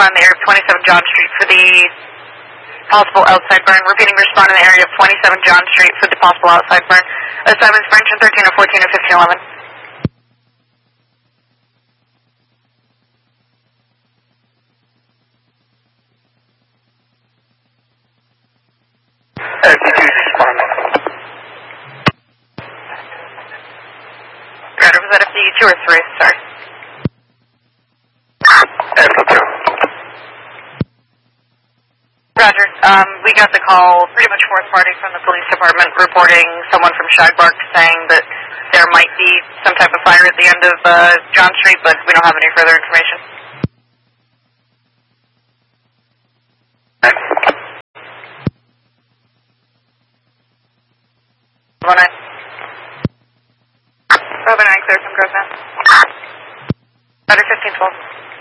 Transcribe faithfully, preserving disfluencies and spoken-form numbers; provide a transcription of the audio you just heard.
respond in the area of twenty-seven John Street for the possible outside burn. Repeating, respond in the area of twenty-seven John Street for the possible outside burn. Assignments French and thirteen or fourteen or fifteen eleven. F D two respond. Roger, was that F D two or three? Sorry. F D two. Roger. Um, we got the call, pretty much fourth party from the police department, reporting someone from Shagbark saying that there might be some type of fire at the end of uh, John Street, but we don't have any further information. One nine. Seven nine, clear from Grosvenor. Roger, fifteen twelve.